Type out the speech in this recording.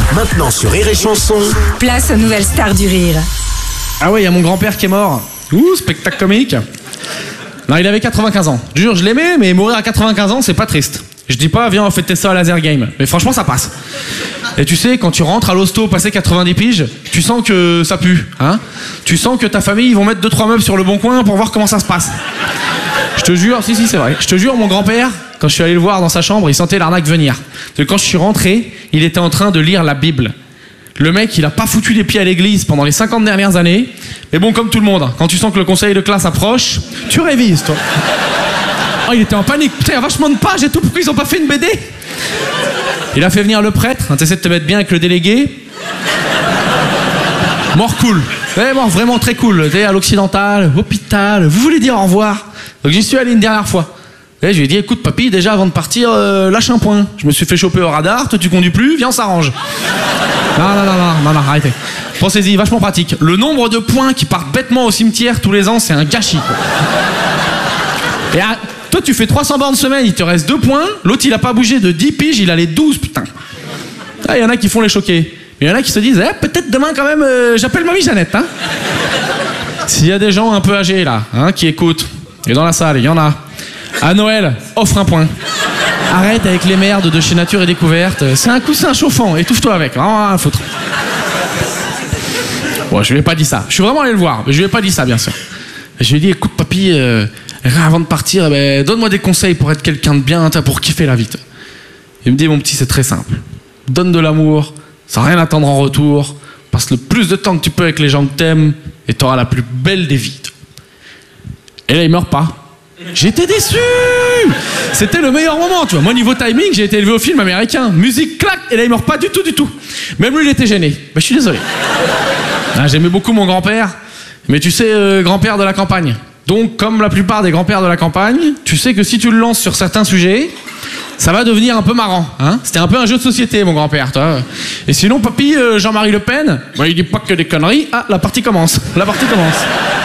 Maintenant sur Rire et Chanson. Place aux nouvelles stars du rire. Ah ouais, il y a mon grand-père qui est mort. Ouh, spectacle comique. Non, il avait 95 ans. Je jure, je l'aimais, mais mourir à 95 ans, c'est pas triste. Je dis pas, viens, on fêter ça à Laser Game. Mais franchement, ça passe. Et tu sais, quand tu rentres à l'hosto passé 90 piges, tu sens que ça pue, hein. Tu sens que ta famille, ils vont mettre 2-3 meubles sur le bon coin pour voir comment ça se passe. Je te jure, si, c'est vrai. Je te jure, mon grand-père, quand je suis allé le voir dans sa chambre, il sentait l'arnaque venir. Et quand je suis rentré, il était en train de lire la Bible. Le mec, il a pas foutu les pieds à l'église pendant les 50 dernières années. Mais bon, comme tout le monde, hein, quand tu sens que le conseil de classe approche, tu révises, toi. Oh, il était en panique. Putain, il y a vachement de pages et tout. Pourquoi ils ont pas fait une BD? Il a fait venir le prêtre. Hein, t'essaies de te mettre bien avec le délégué. Mort cool. Ouais, mort vraiment très cool. T'es à l'Occidental, hôpital. Vous voulez dire au revoir? Donc j'y suis allé une dernière fois. Et je lui ai dit, écoute papy, déjà avant de partir, lâche un point. Je me suis fait choper au radar, toi tu conduis plus, viens on s'arrange. Non, arrêtez. Pensez-y, vachement pratique. Le nombre de points qui partent bêtement au cimetière tous les ans, c'est un gâchis, quoi. Et toi tu fais 300 bornes semaine, il te reste 2 points, l'autre il a pas bougé de 10 piges, il a les 12, putain. Il y en a qui font les choquer. Mais il y en a qui se disent, peut-être demain quand même, j'appelle mamie Jeannette, hein. S'il y a des gens un peu âgés là, hein, qui écoutent, et dans la salle, il y en a. À Noël, offre un point. Arrête avec les merdes de chez Nature et Découverte. C'est un coussin chauffant, étouffe-toi avec. Vraiment rien à foutre. Bon, je lui ai pas dit ça. Je suis vraiment allé le voir, mais je lui ai pas dit ça, bien sûr. Je lui ai dit, écoute, papy, avant de partir, donne-moi des conseils pour être quelqu'un de bien, pour kiffer la vie. Il me dit, mon petit, c'est très simple. Donne de l'amour, sans rien attendre en retour. Passe le plus de temps que tu peux avec les gens que t'aimes, et t'auras la plus belle des vies. Et là, il meurt pas. J'étais déçu. C'était le meilleur moment, tu vois. Moi, niveau timing, j'ai été élevé au film américain. Musique, clac, et là, il meurt pas du tout. Même lui, il était gêné. Je suis désolé. J'aimais beaucoup mon grand-père, mais tu sais, grand-père de la campagne. Donc, comme la plupart des grands-pères de la campagne, tu sais que si tu le lances sur certains sujets, ça va devenir un peu marrant, hein. C'était un peu un jeu de société, mon grand-père, toi. Et sinon, papy, Jean-Marie Le Pen, il dit pas que des conneries. Ah, la partie commence.